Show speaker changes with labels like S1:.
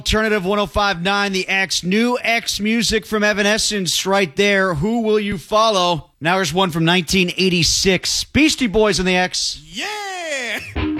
S1: Alternative 105.9, the X. New X music from Evanescence right there. Who will you follow? Now here's one from 1986. Beastie Boys on the X.
S2: Yeah!